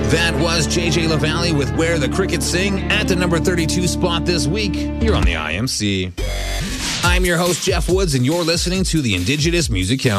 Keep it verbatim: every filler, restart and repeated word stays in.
That was J J LaValle with Where the Crickets Sing at the number thirty-two spot this week here on the I M C. I'm your host, Jeff Woods, and you're listening to the Indigenous Music Council.